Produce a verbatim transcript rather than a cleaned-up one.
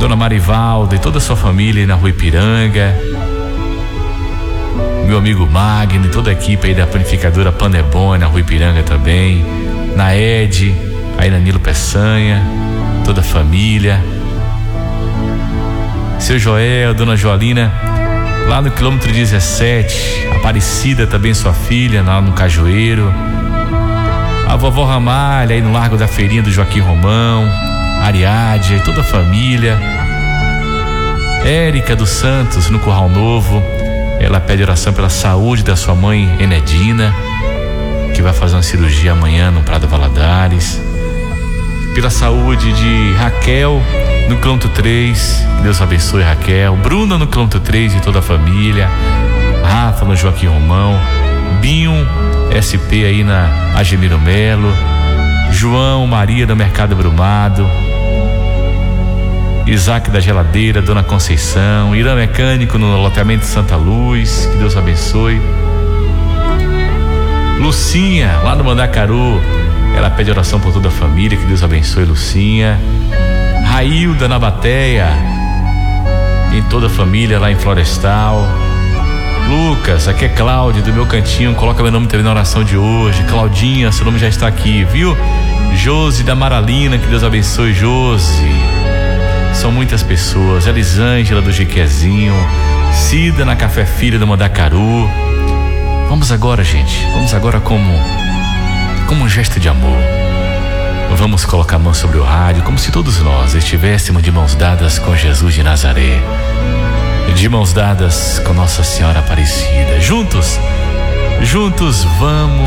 Dona Marivalda e toda a sua família aí na Rua Ipiranga, meu amigo Magno e toda a equipe aí da panificadora Panebon na Rua Ipiranga também, na Ed, aí na Nilo Peçanha, toda a família, seu Joel, Dona Joalina, lá no quilômetro dezessete, Aparecida também, sua filha, lá no Cajueiro, a vovó Ramalha aí no Largo da Feirinha do Joaquim Romão, Ariádia e toda a família, Érica dos Santos no Curral Novo, ela pede oração pela saúde da sua mãe Enedina, que vai fazer uma cirurgia amanhã no Prado Valadares, pela saúde de Raquel no quilômetro três, que Deus abençoe Raquel, Bruna no quilômetro três e toda a família, Rafa no Joaquim Romão, Binho S P aí na Agemiro Melo, João Maria do Mercado Brumado, Isaac da Geladeira, Dona Conceição, Irã Mecânico no loteamento Santa Luz, que Deus abençoe, Lucinha lá no Mandacaru, ela pede oração por toda a família, que Deus abençoe Lucinha, Railda na Bateia, em toda a família lá em Florestal, Lucas, aqui é Cláudio do meu cantinho, coloca meu nome também na oração de hoje, Claudinha, seu nome já está aqui, viu? Josi da Maralina, que Deus abençoe Josi, são muitas pessoas, Elisângela do Jiquezinho, Cida na Café Filha do Mandacaru. Vamos agora, gente, vamos agora como como um gesto de amor, vamos colocar a mão sobre o rádio, como se todos nós estivéssemos de mãos dadas com Jesus de Nazaré, de mãos dadas com Nossa Senhora Aparecida, juntos, juntos vamos